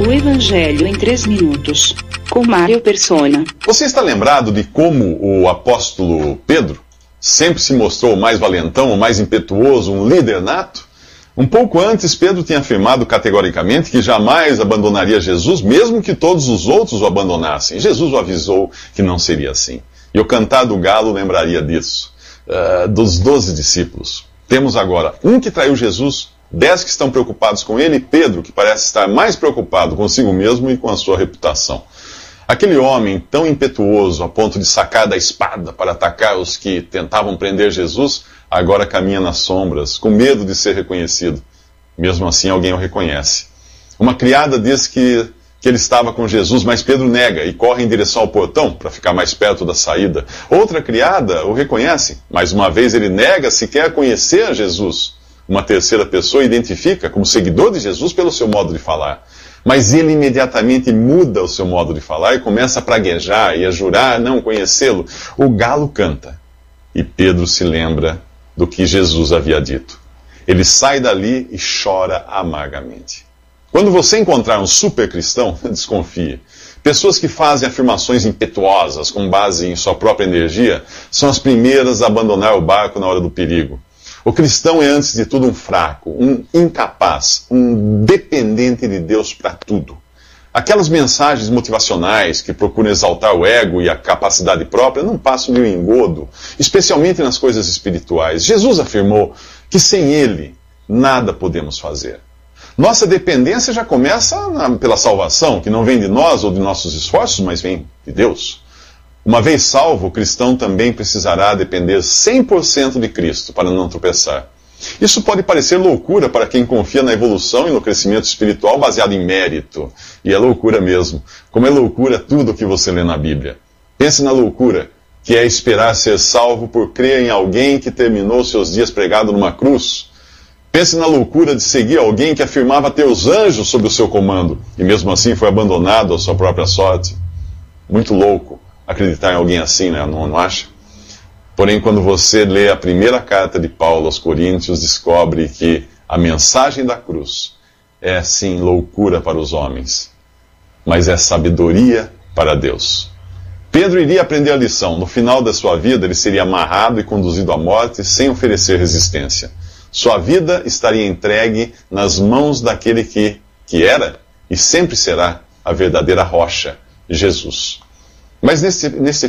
O Evangelho em 3 minutos, com Mário Persona. Você está lembrado de como o apóstolo Pedro sempre se mostrou o mais valentão, o mais impetuoso, um líder nato? Um pouco antes, Pedro tinha afirmado categoricamente que jamais abandonaria Jesus, mesmo que todos os outros o abandonassem. Jesus o avisou que não seria assim. E o cantar do galo lembraria disso. Dos 12 discípulos, temos agora um que traiu Jesus, 10 que estão preocupados com ele, e Pedro, que parece estar mais preocupado consigo mesmo e com a sua reputação. Aquele homem tão impetuoso a ponto de sacar da espada para atacar os que tentavam prender Jesus, agora caminha nas sombras, com medo de ser reconhecido. Mesmo assim, alguém o reconhece. Uma criada diz que ele estava com Jesus, mas Pedro nega e corre em direção ao portão para ficar mais perto da saída. Outra criada o reconhece. Mais uma vez ele nega sequer conhecer a Jesus. Uma terceira pessoa identifica como seguidor de Jesus pelo seu modo de falar. Mas ele imediatamente muda o seu modo de falar e começa a praguejar e a jurar não conhecê-lo. O galo canta e Pedro se lembra do que Jesus havia dito. Ele sai dali e chora amargamente. Quando você encontrar um super cristão, desconfie. Pessoas que fazem afirmações impetuosas com base em sua própria energia são as primeiras a abandonar o barco na hora do perigo. O cristão é, antes de tudo, um fraco, um incapaz, um dependente de Deus para tudo. Aquelas mensagens motivacionais que procuram exaltar o ego e a capacidade própria não passam de um engodo, especialmente nas coisas espirituais. Jesus afirmou que sem Ele nada podemos fazer. Nossa dependência já começa pela salvação, que não vem de nós ou de nossos esforços, mas vem de Deus. Uma vez salvo, o cristão também precisará depender 100% de Cristo para não tropeçar. Isso pode parecer loucura para quem confia na evolução e no crescimento espiritual baseado em mérito. E é loucura mesmo. Como é loucura tudo o que você lê na Bíblia. Pense na loucura, que é esperar ser salvo por crer em alguém que terminou seus dias pregado numa cruz. Pense na loucura de seguir alguém que afirmava ter os anjos sob o seu comando, e mesmo assim foi abandonado à sua própria sorte. Muito louco acreditar em alguém assim, né? Não acha? Porém, quando você lê a primeira carta de Paulo aos Coríntios, descobre que a mensagem da cruz é, sim, loucura para os homens, mas é sabedoria para Deus. Pedro iria aprender a lição. No final da sua vida, ele seria amarrado e conduzido à morte sem oferecer resistência. Sua vida estaria entregue nas mãos daquele que era e sempre será a verdadeira rocha, Jesus. Mas nesse